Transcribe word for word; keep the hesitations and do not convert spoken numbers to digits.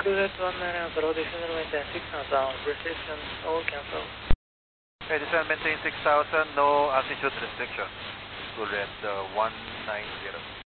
Cruise one nine Alpha, rotation maintain six thousand, precision, all cancel. Okay, this one maintain six thousand, no altitude restriction. We'll rent uh, one nine zero.